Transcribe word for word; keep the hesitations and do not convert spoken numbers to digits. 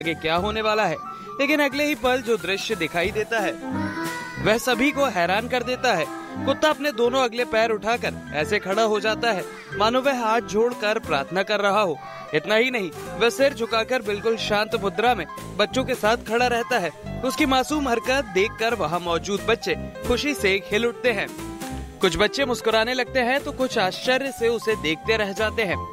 आगे क्या होने वाला है, लेकिन अगले ही पल जो दृश्य दिखाई देता है वह सभी को हैरान कर देता है। कुत्ता अपने दोनों अगले पैर उठाकर ऐसे खड़ा हो जाता है मानो वह हाथ जोड़कर प्रार्थना कर रहा हो। इतना ही नहीं, वह सिर झुकाकर बिल्कुल शांत मुद्रा में बच्चों के साथ खड़ा रहता है। उसकी मासूम हरकत देखकर वहाँ मौजूद बच्चे खुशी से हिल उठते हैं। कुछ बच्चे मुस्कुराने लगते हैं तो कुछ आश्चर्य से उसे देखते रह जाते हैं।